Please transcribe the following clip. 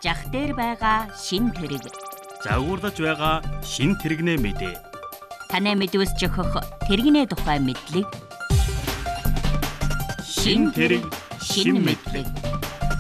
Зах дээр байгаа шин тэрэг. Загварлаж байгаа шин тэрэгнээ мэдээ. Танай мэдвэсч өгөх тэрэгнээ тухай мэдлэг. Шин тэрэг, шин мэдлэг.